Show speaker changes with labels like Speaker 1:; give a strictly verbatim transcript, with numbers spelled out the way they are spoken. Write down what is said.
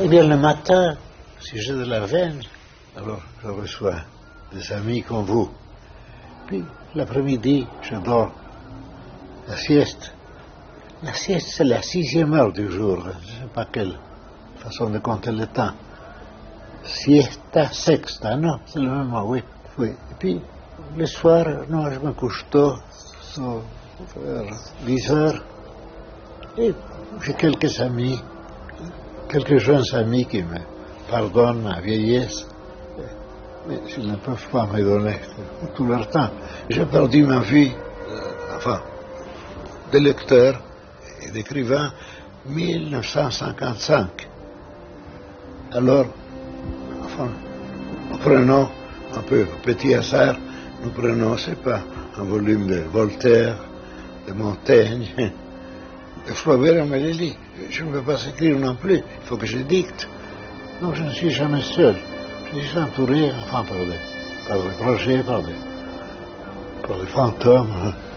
Speaker 1: Eh bien, le matin, si j'ai de la veine, alors je reçois des amis comme vous. Puis, l'après-midi, je dors. La sieste. La sieste, c'est la sixième heure du jour. Je ne sais pas quelle façon de compter le temps. Siesta sexta, non, c'est le même mot, oui. oui. Et puis, le soir, non, je me couche tôt, vers dix heures. Et j'ai quelques amis, quelques jeunes amis qui me pardonnent ma vieillesse. Mais ils ne peuvent pas me donner tout leur temps. J'ai perdu ma vie, euh, enfin, de lecteur et d'écrivain, mille neuf cent cinquante-cinq. Alors, enfin, nous prenons un peu au petit hasard, nous prenons, c'est pas, un volume de Voltaire, de Montaigne, de Flaubert, on me le dit. Je ne veux pas écrire non plus, il faut que je dicte. Donc je ne suis jamais seul. Je suis entouré, enfin, par des, par des projets, par des, par des fantômes.